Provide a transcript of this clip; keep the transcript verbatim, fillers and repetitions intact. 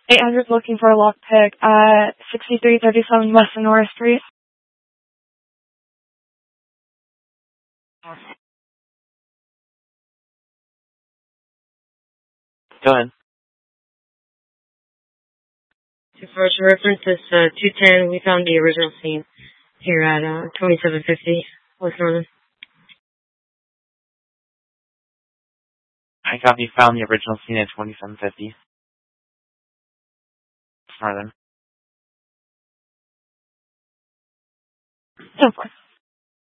eight hundred looking for a lockpick at sixty-three thirty-seven West Sonora Street. Go ahead. For reference, it's uh, two ten. We found the original scene here at uh, twenty-seven fifty West Northern. I copy. Found the original scene at twenty-seven fifty Northern. Of course.